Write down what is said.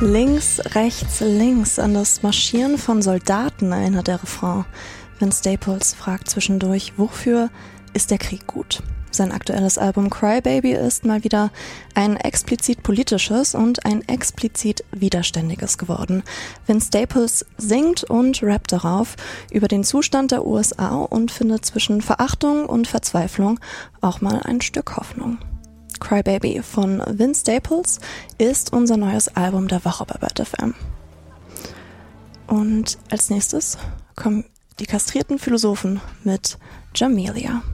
Links, rechts, links, an das Marschieren von Soldaten erinnert der Refrain. Vince Staples fragt zwischendurch, wofür ist der Krieg gut? Sein aktuelles Album Cry Baby ist mal wieder ein explizit politisches und ein explizit widerständiges geworden. Vince Staples singt und rappt darauf über den Zustand der USA und findet zwischen Verachtung und Verzweiflung auch mal ein Stück Hoffnung. Cry Baby von Vince Staples ist unser neues Album der Woche bei Bad FM. Und als nächstes kommen die kastrierten Philosophen mit Jamelia.